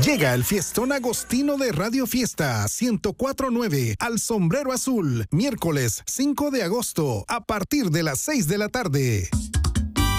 Llega el Fiestón Agostino de Radio Fiesta 104.9 al Sombrero Azul, miércoles 5 de agosto, a partir de las 6 de la tarde.